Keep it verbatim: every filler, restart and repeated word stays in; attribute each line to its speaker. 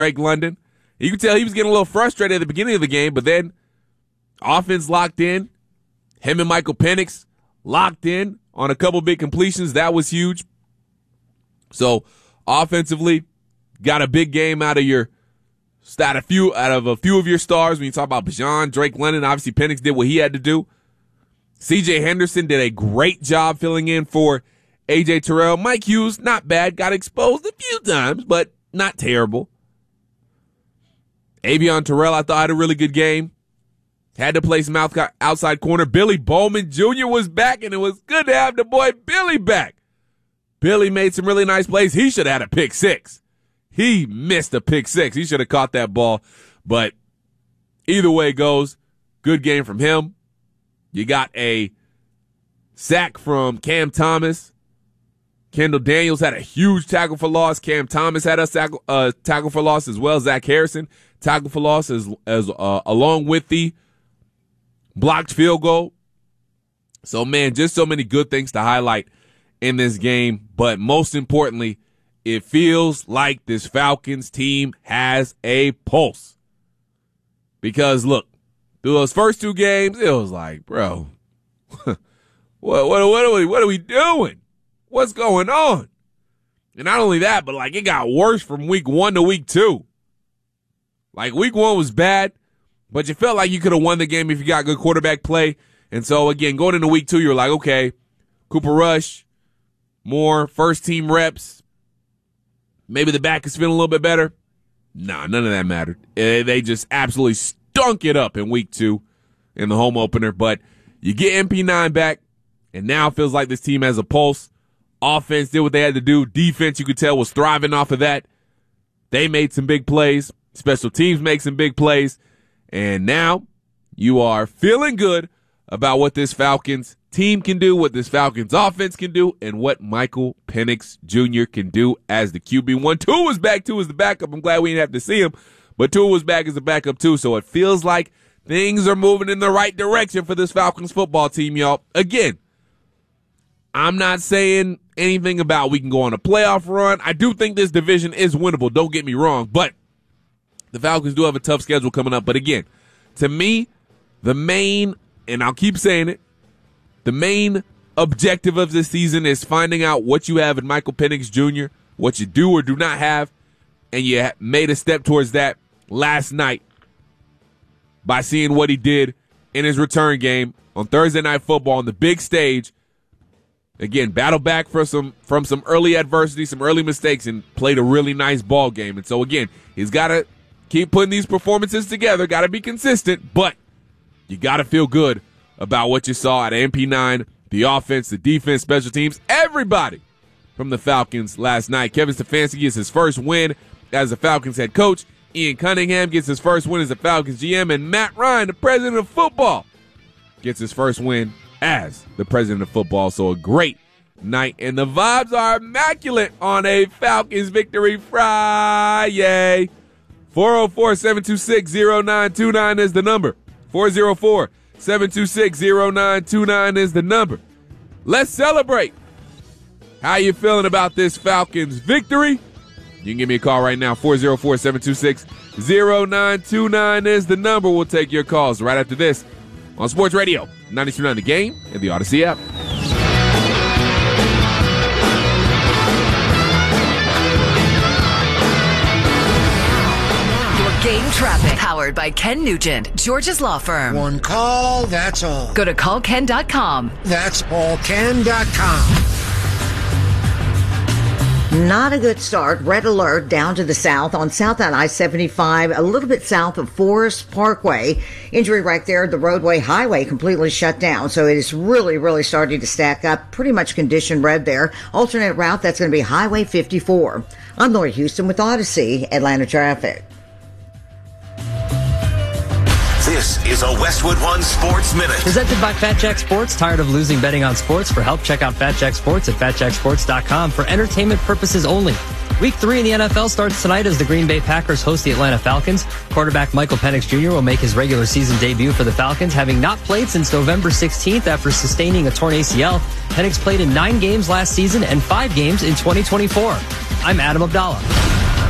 Speaker 1: Drake London. You could tell he was getting a little frustrated at the beginning of the game, but then offense locked in. Him and Michael Penix locked in on a couple big completions. That was huge. So offensively, got a big game out of your out a few out of a few of your stars. When you talk about Bijan, Drake London, obviously Penix did what he had to do. C J Henderson did a great job filling in for A J Terrell. Mike Hughes, not bad, got exposed a few times, but not terrible. Avion Terrell, I thought, had a really good game. Had to play some outside corner. Billy Bowman Junior was back, and it was good to have the boy Billy back. Billy made some really nice plays. He should have had a pick six. He missed a pick six. He should have caught that ball. But either way it goes, good game from him. You got a sack from Cam Thomas. Kendall Daniels had a huge tackle for loss. Cam Thomas had a tackle, uh, tackle for loss as well. Zach Harrison tackle for loss as, as uh, along with the blocked field goal. So, man, just so many good things to highlight in this game. But most importantly, it feels like this Falcons team has a pulse. Because, look, through those first two games, it was like, bro, what, what, what, are we, what are we doing? What's going on? And not only that, but, like, it got worse from week one to week two. Like, week one was bad, but you felt like you could have won the game if you got good quarterback play. And so, again, going into week two, you're like, okay, Cooper Rush, more first-team reps. Maybe the back is feeling a little bit better. Nah, none of that mattered. They just absolutely stunk it up in week two in the home opener. But you get M P nine back, and now it feels like this team has a pulse. Offense did what they had to do. Defense, you could tell, was thriving off of that. They made some big plays. Special teams make some big plays. And now you are feeling good about what this Falcons team can do, what this Falcons offense can do, and what Michael Penix Junior can do as the Q B one. Tua was back, too, as the backup. I'm glad we didn't have to see him. But Tua was back as a backup, too. So it feels like things are moving in the right direction for this Falcons football team, y'all. Again, I'm not saying anything about we can go on a playoff run. I do think this division is winnable. Don't get me wrong. But the Falcons do have a tough schedule coming up. But again, to me, the main, and I'll keep saying it, the main objective of this season is finding out what you have in Michael Penix Junior, what you do or do not have, and you made a step towards that last night by seeing what he did in his return game on Thursday Night Football on the big stage. Again, battle back for some from some early adversity, some early mistakes, and played a really nice ball game. And so, again, he's got to keep putting these performances together, got to be consistent, but you got to feel good about what you saw at M P nine, the offense, the defense, special teams, everybody from the Falcons last night. Kevin Stefanski gets his first win as the Falcons head coach. Ian Cunningham gets his first win as the Falcons G M. And Matt Ryan, the president of football, gets his first win as the president of football. So a great night. And the vibes are immaculate on a Falcons Victory Friday. four oh four, seven two six, oh nine two nine is the number. four oh four, seven two six, oh nine two nine is the number. Let's celebrate. How you feeling about this Falcons victory? You can give me a call right now. four oh four, seven two six, oh nine two nine is the number. We'll take your calls right after this on Sports Radio ninety-two point nine The Game and the Odyssey app.
Speaker 2: Game traffic powered by Ken Nugent, George's law firm.
Speaker 3: One call, that's all.
Speaker 2: Go to call ken dot com.
Speaker 3: That's all ken dot com.
Speaker 4: Not a good start. Red alert down to the south on South on I seventy-five, a little bit south of Forest Parkway. Injury right there. The roadway highway completely shut down. So it is really, really starting to stack up. Pretty much condition red there. Alternate route, that's going to be Highway fifty-four. I'm Lori Houston with Odyssey Atlanta traffic.
Speaker 5: This is a Westwood One Sports Minute.
Speaker 6: Presented by Fat Jack Sports. Tired of losing betting on sports? For help, check out Fat Jack Sports at fat jack sports dot com for entertainment purposes only. Week three in the N F L starts tonight as the Green Bay Packers host the Atlanta Falcons. Quarterback Michael Penix Junior will make his regular season debut for the Falcons, having not played since November sixteenth after sustaining a torn A C L. Penix played in nine games last season and five games in twenty twenty-four. I'm Adam Abdallah.